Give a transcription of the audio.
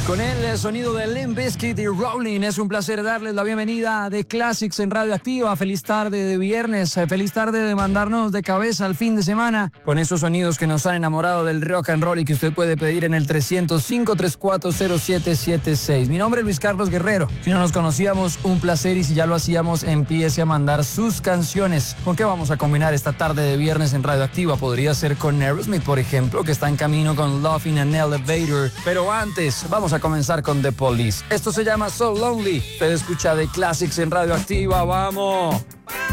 Con el sonido de Limp Bizkit y Rolling, es un placer darles la bienvenida a The Classics en Radioactiva. Feliz tarde de viernes, feliz tarde de mandarnos de cabeza al fin de semana con esos sonidos que nos han enamorado del rock and roll y que usted puede pedir en el 305-340776. Mi nombre es Luis Carlos Guerrero. Si no nos conocíamos, un placer, y si ya lo hacíamos, empiece a mandar sus canciones. ¿Con qué vamos a combinar esta tarde de viernes en Radioactiva? Podría ser con Aerosmith, por ejemplo, que está en camino con Love in an Elevator. Pero antes, vamos a comenzar con The Police. Esto se llama So Lonely. Usted escucha The Classics en Radioactiva. ¡Vamos!